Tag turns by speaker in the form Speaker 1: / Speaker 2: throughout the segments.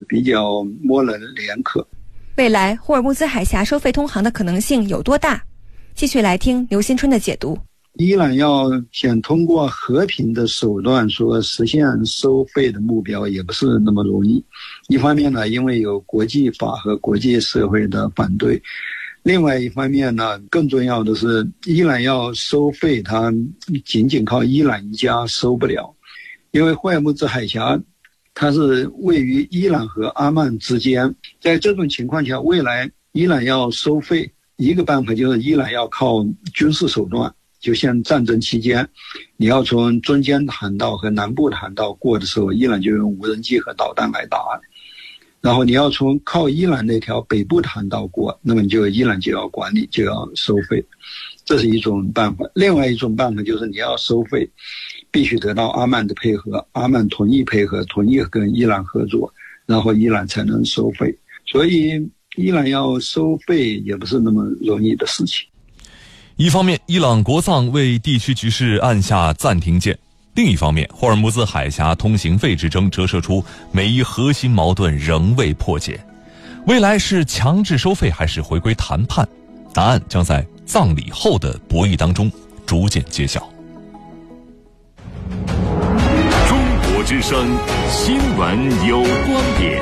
Speaker 1: 比较模棱两可。
Speaker 2: 未来霍尔木兹海峡收费通航的可能性有多大？继续来听刘新春的解读。
Speaker 1: 伊朗要想通过和平的手段说实现收费的目标也不是那么容易。一方面呢，因为有国际法和国际社会的反对；另外一方面呢，更重要的是，伊朗要收费，它仅仅靠伊朗一家收不了，因为霍尔木兹海峡它是位于伊朗和阿曼之间。在这种情况下，未来伊朗要收费，一个办法就是伊朗要靠军事手段，就像战争期间，你要从中间的航道和南部的航道过的时候，伊朗就用无人机和导弹来打。然后你要从靠伊朗那条北部的航道过，那么伊朗就要管理，就要收费，这是一种办法。另外一种办法就是你要收费，必须得到阿曼的配合，阿曼同意配合，同意跟伊朗合作，然后伊朗才能收费。所以伊朗要收费也不是那么容易的事情。
Speaker 3: 一方面，伊朗国葬为地区局势按下暂停键；另一方面，霍尔木兹海峡通行费之争折射出美伊核心矛盾仍未破解。未来是强制收费还是回归谈判？答案将在葬礼后的博弈当中逐渐揭晓。
Speaker 4: 中国之声，新闻有观点。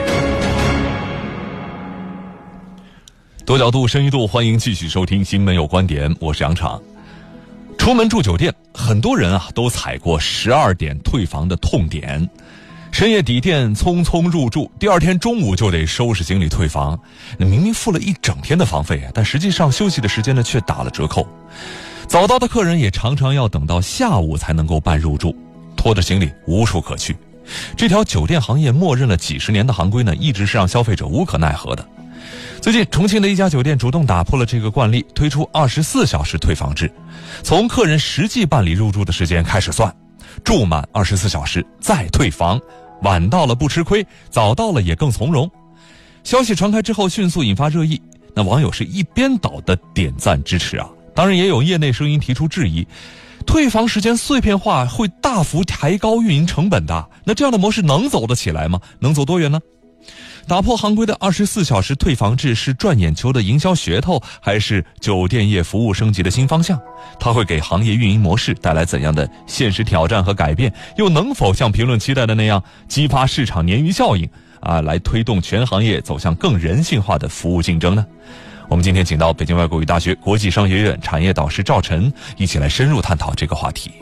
Speaker 3: 多角度、深一度，欢迎继续收听《新闻有观点》，我是杨昶。出门住酒店，很多人都踩过12点退房的痛点。深夜抵店匆匆入住，第二天中午就得收拾行李退房。明明付了一整天的房费，但实际上休息的时间却打了折扣。早到的客人也常常要等到下午才能够办入住，拖着行李无处可去。这条酒店行业默认了几十年的行规一直是让消费者无可奈何的。最近，重庆的一家酒店主动打破了这个惯例，推出24小时退房制，从客人实际办理入住的时间开始算，住满24小时再退房，晚到了不吃亏，早到了也更从容。消息传开之后，迅速引发热议，网友是一边倒的点赞支持啊。当然，也有业内声音提出质疑，退房时间碎片化会大幅抬高运营成本的，这样的模式能走得起来吗？能走多远呢？打破行规的24小时退房制是赚眼球的营销噱头，还是酒店业服务升级的新方向？它会给行业运营模式带来怎样的现实挑战和改变？又能否像评论期待的那样激发市场鲶鱼效应来推动全行业走向更人性化的服务竞争呢？我们今天请到北京外国语大学国际商学院产业导师赵晨，一起来深入探讨这个话题。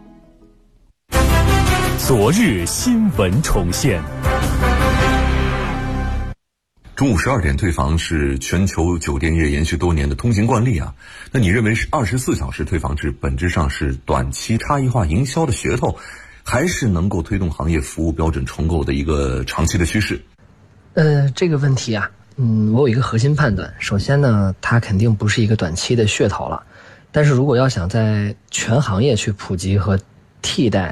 Speaker 4: 昨日新闻重现。
Speaker 5: 中午12点退房是全球酒店业延续多年的通行惯例啊。那你认为是24小时退房制本质上是短期差异化营销的噱头，还是能够推动行业服务标准重构的一个长期的趋势？
Speaker 6: 这个问题我有一个核心判断。首先呢，它肯定不是一个短期的噱头了。但是如果要想在全行业去普及和替代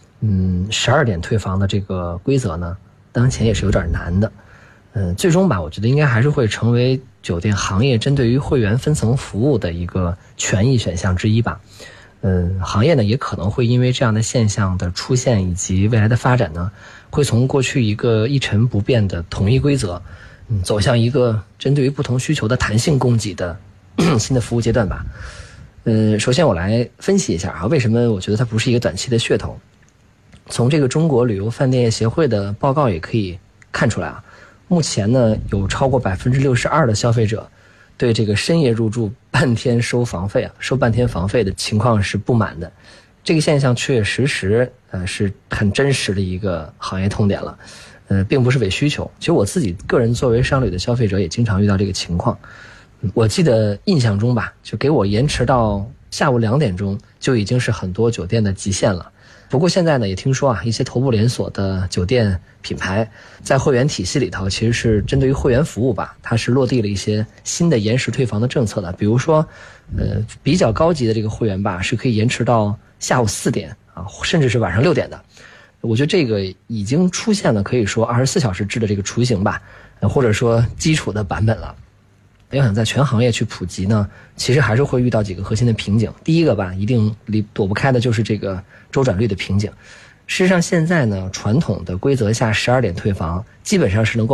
Speaker 6: 12点退房的这个规则呢，当前也是有点难的。最终吧，我觉得应该还是会成为酒店行业针对于会员分层服务的一个权益选项之一吧。行业呢也可能会因为这样的现象的出现以及未来的发展呢，会从过去一个一成不变的统一规则，走向一个针对于不同需求的弹性供给的新的服务阶段吧。首先我来分析一下为什么我觉得它不是一个短期的噱头。从这个中国旅游饭店业协会的报告也可以看出来目前呢，有超过62%的消费者对这个深夜入住半天收房费收半天房费的情况是不满的。这个现象确确实实是很真实的一个行业痛点了，并不是伪需求。其实我自己个人作为商旅的消费者也经常遇到这个情况。我记得印象中吧，就给我延迟到下午2点钟就已经是很多酒店的极限了。不过现在呢，也听说一些头部连锁的酒店品牌在会员体系里头，其实是针对于会员服务吧，它是落地了一些新的延时退房的政策的。比如说比较高级的这个会员吧，是可以延迟到下午4点甚至是晚上6点的。我觉得这个已经出现了可以说24小时制的这个雏形吧，或者说基础的版本了。要想在全行业去普及呢，其实还是会遇到几个核心的瓶颈。第一个吧，一定躲不开的就是这个周转率的瓶颈。事实上现在呢，传统的规则下12点退房基本上是能够